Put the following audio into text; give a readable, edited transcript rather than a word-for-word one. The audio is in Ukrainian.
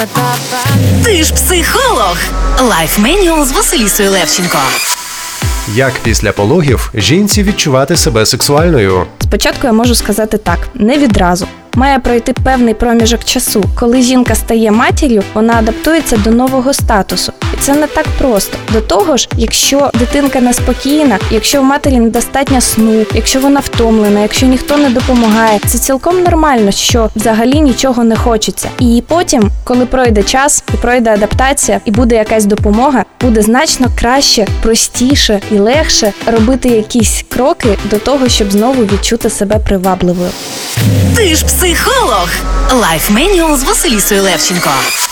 Ти ж психолог. Лайф Менюал з Василісою Левченко. Як після пологів жінці відчувати себе сексуальною? Спочатку я можу сказати так, не відразу. Має пройти певний проміжок часу. Коли жінка стає матір'ю, вона адаптується до нового статусу. І це не так просто. До того ж, якщо дитинка неспокійна, якщо в матері недостатньо сну, якщо вона втомлена, якщо ніхто не допомагає, це цілком нормально, що взагалі нічого не хочеться. І потім, коли пройде час, і пройде адаптація, і буде якась допомога, буде значно краще, простіше і легше робити якісь кроки до того, щоб знову відчути себе привабливою. Ти ж психолог. Лайф Менюал з Василісою Левченко.